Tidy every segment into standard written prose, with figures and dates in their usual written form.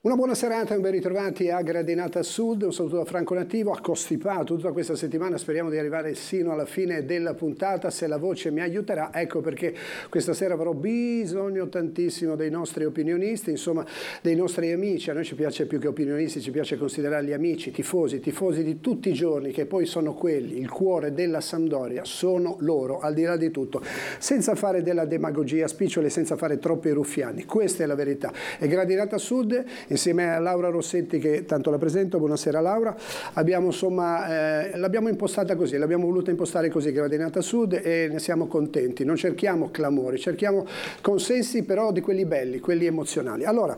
Una buona serata e un ben ritrovati a Gradinata Sud, un saluto da Franco Nativo, ha costipato tutta questa settimana, speriamo di arrivare sino alla fine della puntata, se la voce mi aiuterà, ecco perché questa sera avrò bisogno tantissimo dei nostri opinionisti, insomma dei nostri amici, a noi ci piace più che opinionisti, ci piace considerarli amici, tifosi di tutti i giorni, che poi sono quelli, il cuore della Sampdoria, sono loro, al di là di tutto, senza fare della demagogia spicciole, senza fare troppi ruffiani, questa è la verità. E Gradinata Sud, insieme a Laura Rossetti, che tanto la presento, buonasera Laura, abbiamo insomma, l'abbiamo impostata così, l'abbiamo voluta impostare così Gradinata Sud e ne siamo contenti, non cerchiamo clamori, cerchiamo consensi però di quelli belli, quelli emozionali. Allora,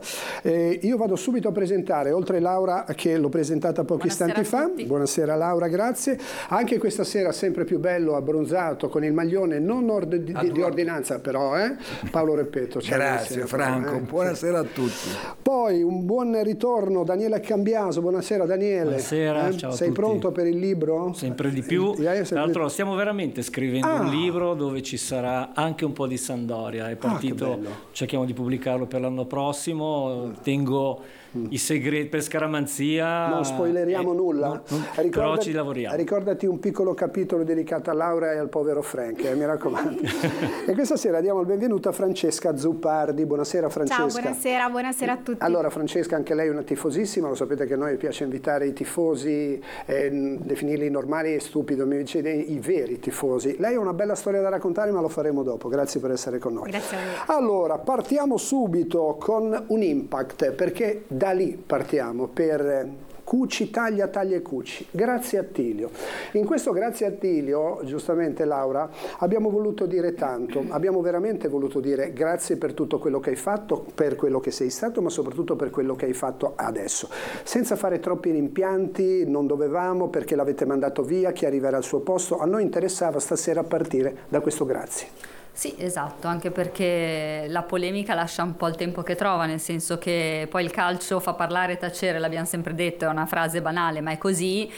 io vado subito a presentare, oltre Laura che l'ho presentata pochi istanti fa, buonasera Laura, grazie, anche questa sera sempre più bello, abbronzato, con il maglione non di ordinanza però, Paolo Repetto. Grazie Franco, buonasera a tutti. Poi un buon ritorno Daniele Cambiaso, buonasera Daniele. Buonasera, ciao a Sei tutti. Pronto per il libro? Sempre di più, tra l'altro stiamo veramente scrivendo un libro dove ci sarà anche un po' di Sampdoria, è partito, cerchiamo di pubblicarlo per l'anno prossimo, tengo i segreti per scaramanzia. Non spoileriamo nulla. Però ci lavoriamo. Ricordati un piccolo capitolo dedicato a Laura e al povero Frank, mi raccomando. E questa sera diamo il benvenuto a Francesca Zuppardi. Buonasera Francesca. Ciao, buonasera a tutti. Allora Francesca, anche lei è una tifosissima, lo sapete che a noi piace invitare i tifosi, definirli normali e stupidi, mi dice i veri tifosi. Lei ha una bella storia da raccontare, ma lo faremo dopo. Grazie per essere con noi. Grazie a voi. Allora, partiamo subito con un impact, perché da lì partiamo per Cucci, taglia e Cucci. Grazie Attilio. In questo grazie Attilio, giustamente Laura, abbiamo voluto dire tanto, abbiamo veramente voluto dire grazie per tutto quello che hai fatto, per quello che sei stato, ma soprattutto per quello che hai fatto adesso. Senza fare troppi rimpianti, non dovevamo perché l'avete mandato via, chi arriverà al suo posto, a noi interessava stasera partire da questo grazie. Sì, esatto, anche perché la polemica lascia un po' il tempo che trova, nel senso che poi il calcio fa parlare e tacere, l'abbiamo sempre detto, è una frase banale, ma è così,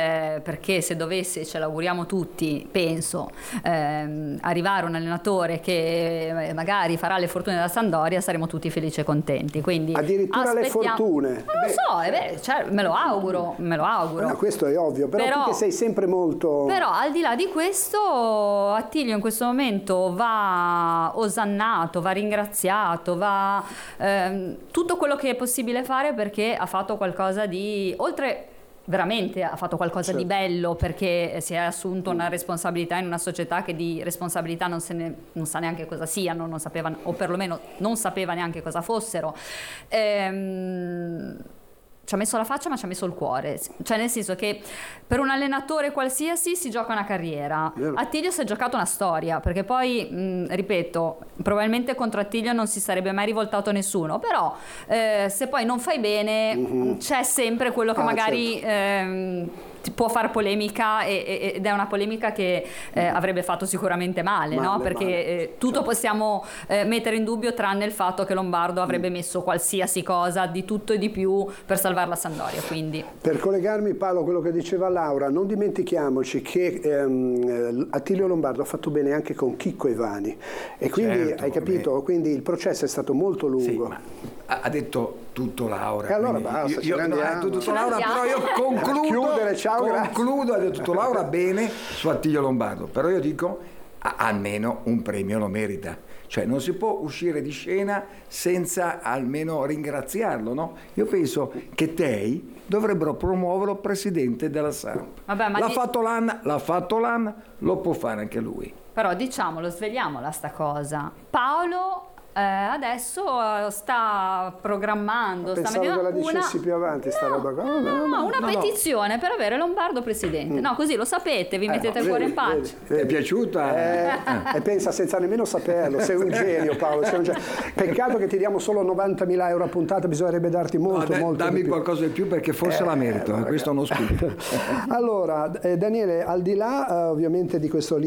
perché se dovesse, ce l'auguriamo tutti, penso, arrivare un allenatore che magari farà le fortune della Sampdoria, saremo tutti felici e contenti. Quindi addirittura le fortune? Non lo so, cioè, me lo auguro. No, questo è ovvio, però tu che sei sempre molto... Però al di là di questo, Attilio in questo momento va osannato, va ringraziato, va tutto quello che è possibile fare, perché ha fatto qualcosa di, oltre veramente ha fatto qualcosa di bello, perché si è assunto una responsabilità in una società che di responsabilità non sa neanche cosa siano, non sapeva, o perlomeno non sapeva neanche cosa fossero. Ci ha messo la faccia, ma ci ha messo il cuore, cioè nel senso che per un allenatore qualsiasi si gioca una carriera. Attilio si è giocato una storia, perché poi ripeto, probabilmente contro Attilio non si sarebbe mai rivoltato nessuno, però se poi non fai bene c'è sempre quello che magari ti può far polemica, ed è una polemica che avrebbe fatto sicuramente male, no? Perché tutto possiamo mettere in dubbio, tranne il fatto che Lombardo avrebbe messo qualsiasi cosa, di tutto e di più, per salvare la Sampdoria. Quindi, per collegarmi Paolo a quello che diceva Laura, non dimentichiamoci che Attilio Lombardo ha fatto bene anche con Chicco Ivani, e quindi hai capito, quindi il processo è stato molto lungo. Sì, ma ha detto tutto Laura. E allora basta, ha detto tutto Laura, però io concludo, ha detto tutto Laura bene su Attilio Lombardo, però io dico almeno un premio lo merita. Cioè non si può uscire di scena senza almeno ringraziarlo, no? Io penso che Tei dovrebbero promuoverlo presidente della Samp. L'ha fatto l'AN, lo può fare anche lui. Però diciamolo, svegliamola sta cosa. Paolo adesso sta programmando, pensavo che la dicessi più avanti sta roba qua. Una petizione per avere Lombardo presidente. No, così lo sapete, vi mettete il cuore in pace. Ti è piaciuta? E pensa senza nemmeno saperlo, sei un genio Paolo, sei un genio. Peccato che ti diamo solo 90.000 euro a puntata, bisognerebbe darti molto dammi di più. Qualcosa di più, perché forse la merito, questo è uno spirito. Allora Daniele, al di là ovviamente di questo